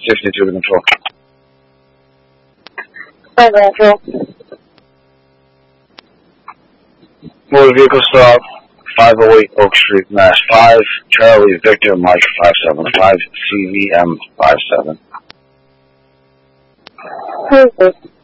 62 to control. Hi, control. Motor vehicle stop, 508 Oak Street, Mass. 5, Charlie Victor Mike 575, CVM 57. Who is this?